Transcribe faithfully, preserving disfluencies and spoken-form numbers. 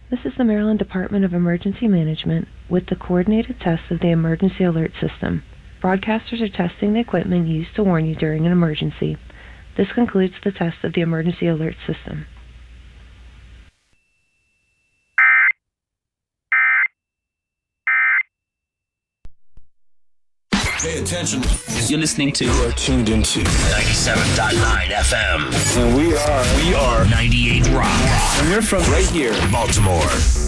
This is the Maryland Department of Emergency Management with the coordinated test of the Emergency Alert System. Broadcasters are testing the equipment used to warn you during an emergency. This concludes the test of the Emergency Alert System. Pay attention. You're listening to. You are tuned into ninety-seven point nine F M. And we are. We are ninety-eight Rock. And we're from right here, Baltimore.